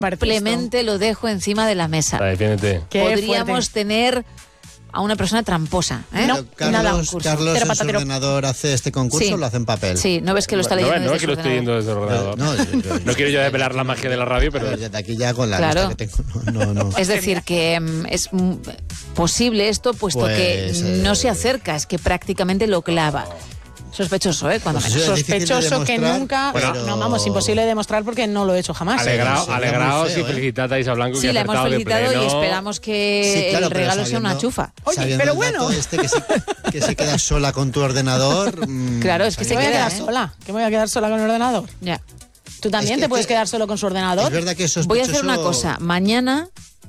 Simplemente lo dejo encima de la mesa. Defiéndete. Podríamos tener a una persona tramposa, ¿eh? No, Carlos en su ordenador hace este concurso, sí. ¿O lo hace en papel? Sí, no ves que lo está leyendo No es que lo estoy leyendo desde el ordenador. No quiero yo desvelar la magia de la radio, pero... Desde aquí ya con la lista que tengo. No. Es decir, que es posible esto, puesto que no se acerca, es que prácticamente lo clava. Sospechoso, cuando pues menos. Sospechoso que nunca... Pero... No, vamos, imposible de demostrar porque no lo he hecho jamás. Alegraos y felicitad a Isa Blanco, sí, que la ha hemos acertado felicitado de pleno. y esperamos que el regalo sea una chufa. Oye, pero bueno... Que se queda sola con tu ordenador... Claro, es que se queda sola. ¿Que me voy a quedar sola con el ordenador? Ya. ¿Tú también te puedes quedar solo con su ordenador? Es verdad que es sospechoso... Voy a hacer una cosa. Mañana,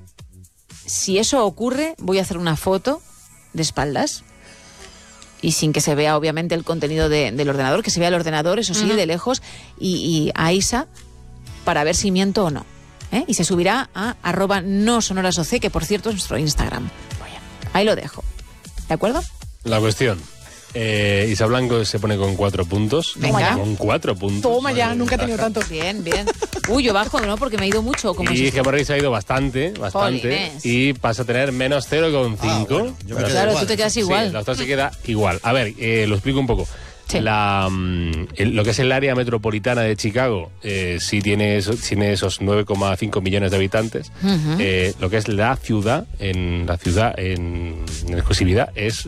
si eso ocurre, voy a hacer una foto de espaldas y sin que se vea obviamente el contenido del ordenador, que se vea el ordenador, eso sí, de lejos, y a Isa para ver si miento o no. Y se subirá a @nosonorasoc, que por cierto es nuestro Instagram. Ahí lo dejo. ¿De acuerdo? La cuestión. Isa Blanco se pone con 4 puntos. Venga. Con 4 puntos. Toma ya, nunca he tenido tanto. Bien. Uy, yo bajo, ¿no? Porque me he ido mucho. Y Gemma se ha ido bastante. Jolines. Y pasa a tener menos 0,5. Bueno, claro, tú te quedas igual. Sí, la otra se queda igual. A ver, lo explico un poco. Sí. Lo que es el área metropolitana de Chicago sí tiene esos 9,5 millones de habitantes. Lo que es la ciudad en exclusividad es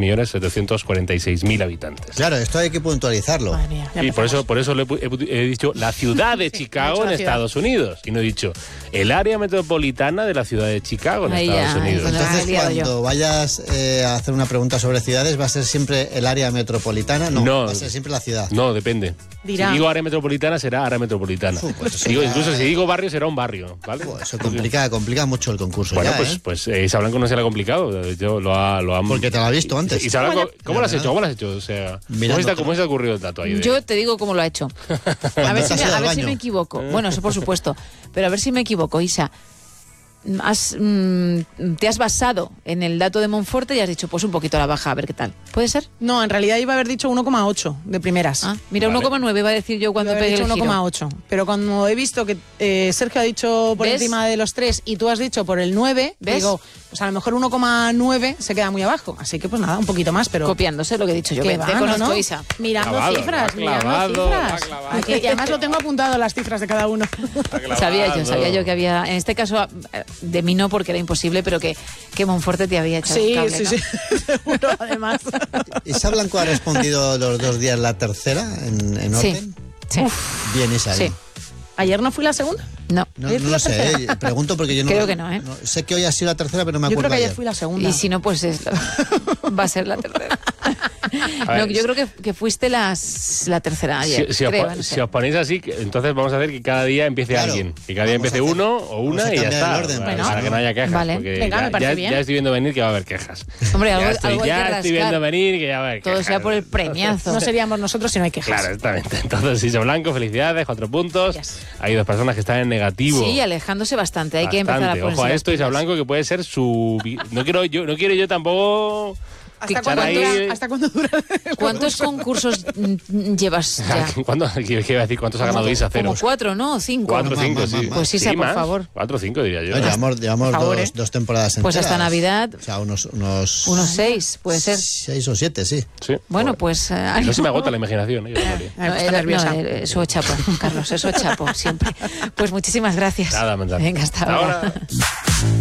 2.746.000 habitantes. Claro, esto hay que puntualizarlo. Madre mía, Y por eso he dicho la ciudad de Chicago en Estados Unidos. Y no he dicho el área metropolitana de la ciudad de Chicago en Estados Unidos. Entonces, cuando vayas a hacer una pregunta sobre ciudades, ¿va a ser siempre el área metropolitana? No, va a ser siempre la ciudad. No, depende. Dirá. Si digo área metropolitana, será área metropolitana. Incluso si digo barrio, será un barrio, ¿vale? Eso complica mucho el concurso. Bueno, ya, pues Isa Blanco no se le ha complicado. Lo ha porque te lo ha visto antes. Isa Blanco, ¿cómo lo has hecho? O sea, ¿cómo se ha ocurrido el dato ahí? Yo te digo cómo lo ha hecho. A ver si me equivoco. Bueno, eso por supuesto. Pero a ver si me equivoco, Isa. Te has basado en el dato de Monforte y has dicho, pues un poquito a la baja, a ver qué tal. ¿Puede ser? No, en realidad iba a haber dicho 1,8 de primeras. Mira, vale. 1,9 iba a decir yo cuando pegué el giro. 1,8. Pero cuando he visto que Sergio ha dicho por encima de los 3 y tú has dicho por el 9, digo, pues a lo mejor 1,9 se queda muy abajo. Así que pues nada, un poquito más, pero... Copiándose lo que he dicho yo. Vente con ¿no? Isa. Mirando cifras. Y además lo tengo apuntado, las cifras de cada uno. Sabía yo que había... En este caso, de mí no, porque era imposible, pero que Monforte te había echado un cable, ¿no? Sí, seguro, además. ¿Isa Blanco ha respondido los 2 días la tercera en orden? Sí. Bien, Isa. Sí. ¿Ayer no fui la segunda? No. No lo sé, pregunto porque yo no... Creo que no, sé que hoy ha sido la tercera, pero no me acuerdo. Yo creo que ayer fui la segunda. Y si no, pues va a ser la tercera. No, yo creo que fuiste la tercera ayer. Si os ponéis así, entonces vamos a hacer que cada día empiece alguien. Que cada día empiece uno o una y ya está. Para que no haya quejas. Vale. Porque venga, me parece bien. Ya estoy viendo venir que va a haber quejas. Hombre, ya algo estoy viendo venir que ya va a haber quejas. Todo sea por el premiazo. No seríamos nosotros si no hay quejas. Claro, exactamente. Entonces, Isa Blanco, felicidades, 4 puntos. Hay 2 personas que están en negativo. Sí, alejándose bastante. Hay que empezar a ponerse. Ojo a esto, Isa Blanco, que puede ser su... No quiero yo tampoco... ¿Hasta cuándo dura? ¿Cuántos concursos llevas ya? ¿Qué iba a decir? ¿Cuántos ha ganado Isa? 0. Como 4, ¿no? 5. 4 o 5, sí. Pues Isa, por favor. 4 o 5, diría yo. Llevamos dos temporadas enteras. Pues hasta Navidad. O sea, unos 6, puede ser. 6 o 7, sí. Bueno, pues... No se me agota la imaginación. Eso chapo, Carlos, eso chapo, siempre. Pues muchísimas gracias. Nada, venga, hasta ahora.